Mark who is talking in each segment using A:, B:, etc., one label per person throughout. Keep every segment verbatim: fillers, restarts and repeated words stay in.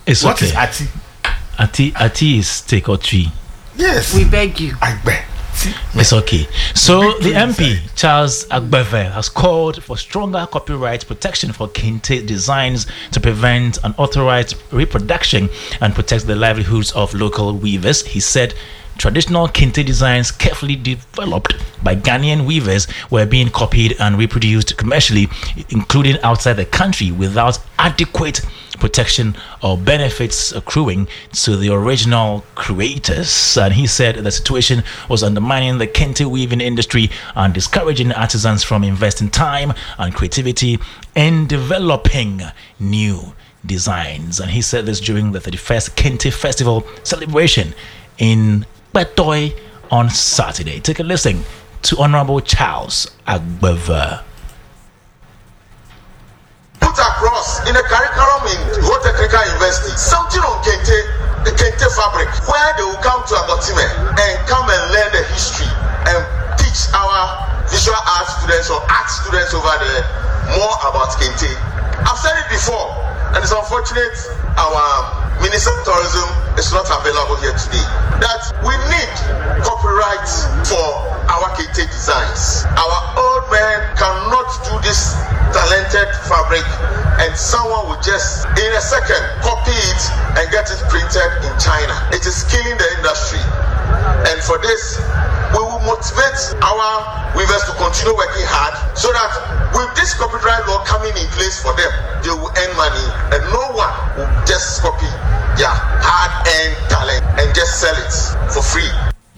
A: It's
B: What
A: okay.
B: is ati?
A: Ati, ati is take or tree.
B: Yes.
C: We beg you.
B: I bet.
A: It's okay. So
B: Big
A: the
B: tree
A: M P,
B: inside.
A: Charles Agbeve, has called for stronger copyright protection for kente designs to prevent unauthorized reproduction and protect the livelihoods of local weavers. He said traditional kente designs carefully developed by Ghanaian weavers were being copied and reproduced commercially, including outside the country, without adequate protection or benefits accruing to the original creators. And he said the situation was undermining the kente weaving industry and discouraging artisans from investing time and creativity in developing new designs. And he said this during the thirty-first Kente Festival celebration in Betoy on Saturday. Take a listen to Honorable Charles Agbeve.
D: Put across in a curriculum in Ho Technical University something on Kente, the Kente fabric, where they will come to Agotime and come and learn the history and teach our visual art students or art students over there more about Kente. I've said it before, and it's unfortunate our Minister of Tourism is not available here today, that we need copyright for our Kente designs. Our old men cannot do this talented fabric and someone will just in a second copy it and get it printed in China. It is killing the industry, and for this we will motivate our weavers to continue working hard so that with this copyright law coming in place for them, they will earn money and no one will just copy their hard-earned talent and just sell it for free.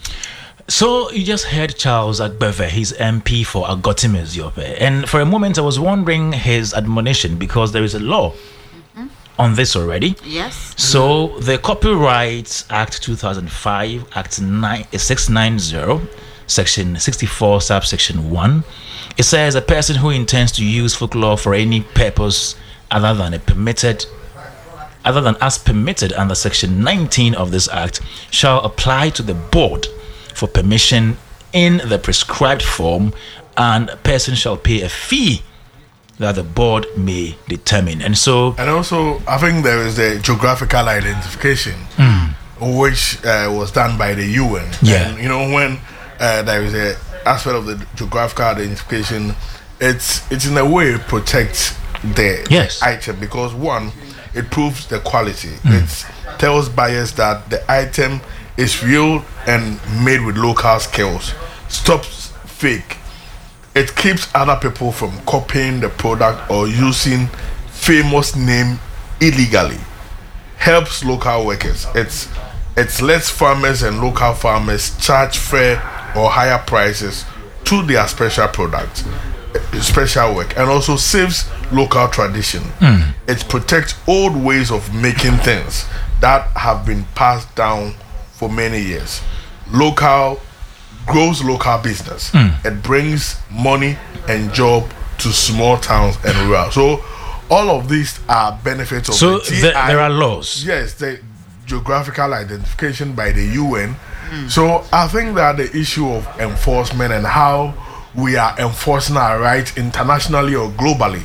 A: So you just heard Charles Agbeve, his M P for Agotime Eziope. And for a moment I was wondering his admonition, because there is a law mm-hmm. on this already.
C: Yes.
A: So the Copyright Act two thousand five, Act six ninety, Section sixty-four, subsection one, it says a person who intends to use folklore for any purpose other than a permitted other than as permitted under Section nineteen of this Act shall apply to the board for permission in the prescribed form, and a person shall pay a fee that the board may determine. And so,
B: and also, I think there is a geographical identification,
A: mm.
B: which uh, was done by the U N.
A: Yeah.
B: And, you know, when uh, there is a aspect of the geographical identification, it's it's in a way protects the,
A: yes.
B: the item, because one, it proves the quality.
A: Mm.
B: It tells buyers that the item is real and made with local skills. Stops fake. It keeps other people from copying the product or using famous name illegally. Helps local workers. It's it lets farmers and local farmers charge fair or higher prices to their special products, special work, and also saves local tradition.
A: Mm.
B: It protects old ways of making things that have been passed down for many years. Local grows local business.
A: Mm.
B: It brings money and job to small towns and rural. So all of these are benefits of
A: so
B: the T I.
A: the, there are laws.
B: Yes, the geographical identification by the U N. Mm. So I think that the issue of enforcement and how we are enforcing our rights internationally or globally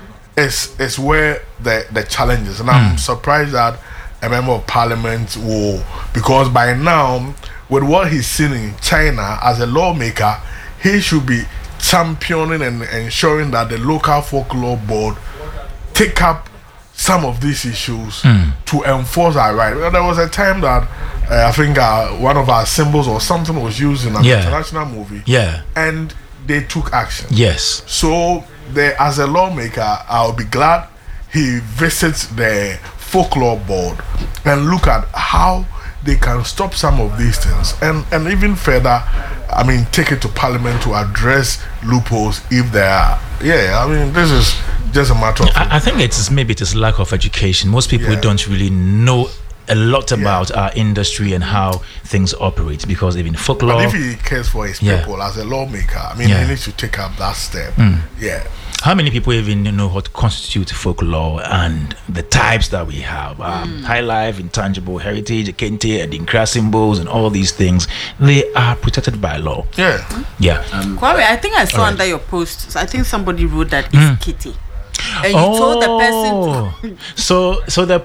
B: is is where the the challenge is. And mm. I'm surprised that a member of parliament will, because by now, with what he's seen in China as a lawmaker, he should be championing and ensuring that the local folklore board take up some of these issues mm. to enforce our right. Well, there was a time that uh, I think uh, one of our symbols or something was used in an
A: yeah.
B: international movie,
A: yeah,
B: and they took action.
A: Yes.
B: So, the, as a lawmaker, I'll be glad he visits the folklore board and look at how they can stop some of these things, and and even further, I mean, take it to parliament to address loopholes if there are. Yeah, I mean, this is just a matter of
A: I, I think it's maybe it is lack of education. Most people
B: yeah.
A: don't really know a lot about
B: yeah.
A: our industry and how things operate, because even folklore.
B: But if he cares for his
A: yeah.
B: people as a lawmaker, I mean,
A: yeah.
B: he needs to take up that step.
A: Mm.
B: Yeah.
A: How many people even know what constitutes folklore and the types that we have? Um, mm. High life, intangible heritage, kente, adinkra symbols, and all these things. They are protected by law.
B: Yeah.
A: Yeah.
C: Um, Kwame, I think I saw
A: right.
C: under your post, I think somebody wrote that it's
A: Mm.
C: kitty. And you
A: oh,
C: told the person to
A: so so the